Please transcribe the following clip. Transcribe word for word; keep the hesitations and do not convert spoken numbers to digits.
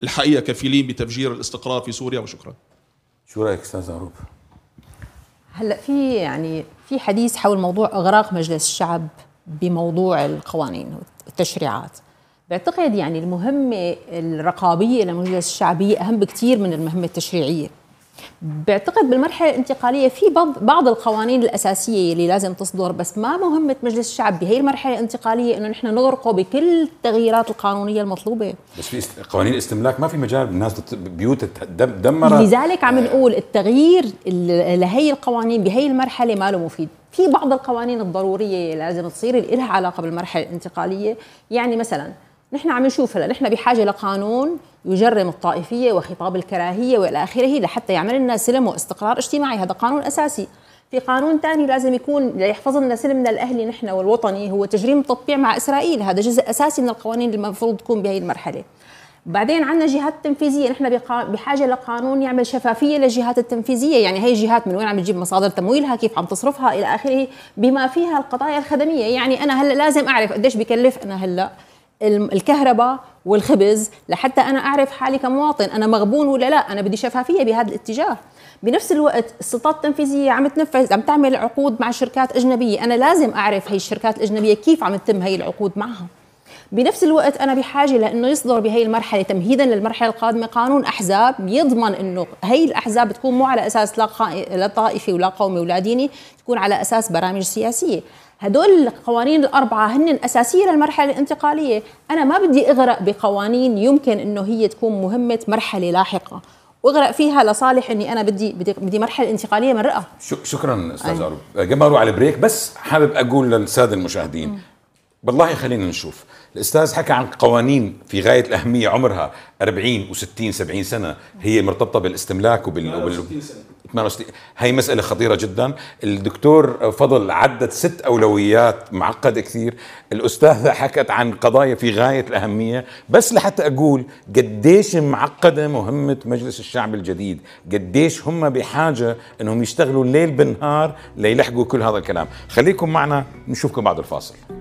الحقيقة كفيلين بتفجير الاستقرار في سوريا. وشكرا. شو رأيك أستاذ عروب؟ هلا في يعني في حديث حول موضوع إغراق مجلس الشعب بموضوع القوانين والتشريعات. بعتقد يعني المهمة الرقابية لمجلس الشعب هي أهم بكثير من المهمة التشريعية. بعتقد بالمرحلة الانتقالية في بعض القوانين الأساسية اللي لازم تصدر، بس ما مهمة مجلس الشعب بهي المرحلة الانتقالية إنه نحن نغرقه بكل التغييرات القانونية المطلوبة. بس في قوانين الاستملاك ما في مجال، الناس بيوت تدمرت. لذلك عم نقول التغيير لهي القوانين بهي المرحلة ما له مفيد. في بعض القوانين الضرورية لازم تصير اللي لها علاقة بالمرحلة الانتقالية. يعني مثلا نحن عم نشوف هلا نحن بحاجة لقانون يجرم الطائفية وخطاب الكراهية والى اخره لحتى يعمل لنا سلم واستقرار اجتماعي، هذا قانون اساسي. في قانون ثاني لازم يكون ليحفظ لنا سلمنا الاهلي نحن والوطني، هو تجريم التطبيع مع اسرائيل، هذا جزء اساسي من القوانين اللي المفروض تكون بهي المرحلة. بعدين عندنا جهات تنفيذية، نحن بحاجة لقانون يعمل شفافية للجهات التنفيذية، يعني هي الجهات من وين عم تجيب مصادر تمويلها، كيف عم تصرفها الى اخره، بما فيها القضايا الخدمية. يعني انا هلا لازم اعرف قديش بكلف انا هلا الكهرباء والخبز لحتى أنا أعرف حالي كمواطن أنا مغبون ولا لا، أنا بدي شفافية بهذا الاتجاه. بنفس الوقت السلطات التنفيذية عم تنفذ، عم تعمل عقود مع شركات أجنبية، أنا لازم أعرف هي الشركات الأجنبية كيف عم تتم هي العقود معها. بنفس الوقت أنا بحاجة لأنه يصدر بهي المرحلة تمهيدا للمرحلة القادمة قانون أحزاب يضمن أنه هي الأحزاب تكون مو على أساس لا طائفي ولا قومي ولا ديني، تكون على أساس برامج سياسية. هدول القوانين الأربعة هن أساسية للمرحلة الانتقالية. أنا ما بدي أغرق بقوانين يمكن أنه هي تكون مهمة مرحلة لاحقة وأغرق فيها لصالح أني أنا بدي بدي, بدي مرحلة انتقالية مرقة. شكرا أستاذ عروب. قبل ما أروح على بريك بس حابب أقول للسادة المشاهدين م. بالله خلينا نشوف. الأستاذ حكى عن قوانين في غاية الأهمية عمرها أربعين وستين سبعين سنة هي مرتبطة بالاستملاك وبال ثمانية وستين. هي مسألة خطيرة جدا. الدكتور فضل عدد ست أولويات معقدة كثير. الأستاذة حكت عن قضايا في غاية الأهمية، بس لحتى أقول قديش معقدة مهمة مجلس الشعب الجديد، قديش هم بحاجة أنهم يشتغلوا الليل بالنهار ليلحقوا كل هذا الكلام. خليكم معنا نشوفكم بعد الفاصل.